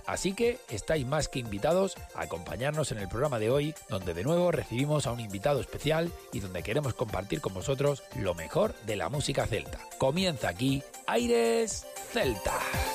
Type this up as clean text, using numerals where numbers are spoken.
Así que estáis más que invitados a acompañarnos en el programa de hoy, donde de nuevo recibimos a un invitado especial y donde queremos compartir con vosotros lo mejor de la música celta. Comienza aquí Aires Celta.